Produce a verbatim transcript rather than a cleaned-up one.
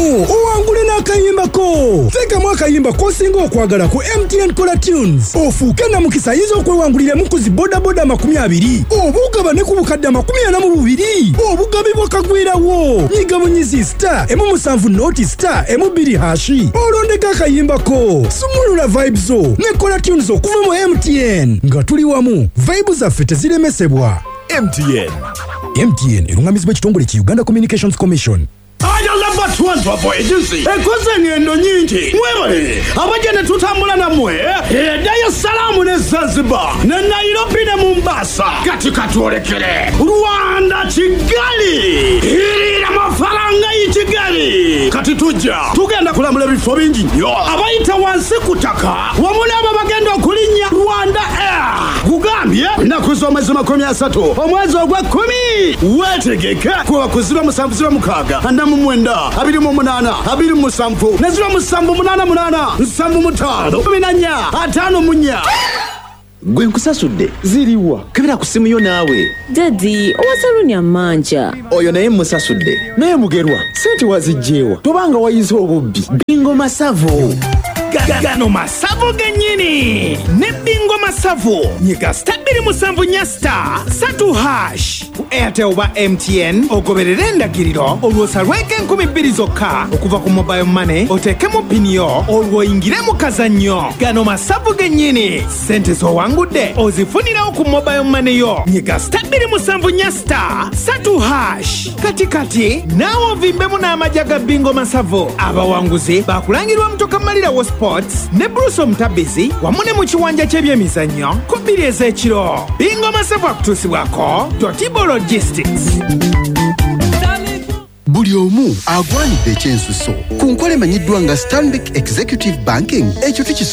owangule n'akayimba ko. Teekamu akayimba k'osinga okwagala ku M T N Kola Tunes. Ofuuke na mukisa ayinza okwewanguliramu ku zi boda boda makumi abiri. Obugaba ne ku bukadde amakumi ana mu bubiri. Obugabi bwakagwirawo. Nyiga bunyizi star emu musanvu noti star emu bbiri hashi. Olondeka akayimba ko. Sumulula vibes zo ne Kola Tunes okuva mu M T N. Nga tuli wamu, vibes zaffe teziremesebwa. M T N. M T N erungamizibwa ekitongole ki Uganda Communications Commission. ayagala batwantwa po agency ekoze ngendo nyingi mwebale abajene tutambula namwe edayo salamu ne Zanzibar ne Nairobi ne Mombasa kati katwolekere Rwanda Kigali irira mafaranga y'Kigali kati tujja tugenda kulambula bifo bingi nnyo abayita wansi kutaka wamulaba bagenda okulinnya Rwanda Air kugambye nakuza omwezi makumi asatu omwezi ogwa kumi wetegeke kuba kuziba musanvu ziba mukaaga mu mwenda abiri mu munana abiri mu musanvu nezira musanvu munana munana nsanvu mutano kumi na nnya atano munya gwe nkusasudde ziriwa kebera ku simu yo naawe Daddy owasaluni amanja oyo naye musasudde naye mugerwa sente wazijjeewa tobanga wayize obubbi bingo masavu gano masavu genyini ne bingo masavu nyiga stabili musanvu nya star satu hash ku Airtel ba M T N ogoberera endagiriro olwosa lweke enkumi bbiri zokka okuva ku mobile money oteekemu pini yo olwoyingire mu kazannyo gano masavu genyini sente z'owangudde ozifunirawo ku mobile money yo nyiga stabili musanvu nya star satu hash katikati naawe ovimbemu n'amajja ga bingo masavu abawanguzi bakulangirwa mutoka malira wo Sports ne Bruce Omutabizi wamu ne mu kiwanja ky'ebyemizannyo ku bbiri ez'ekiro bingo masavu akutuusibwako Dotibo Logistics. Buli omu agwanidde ekyensuso ku nkola emanyiddwa nga Stanbic Executive Banking ekyo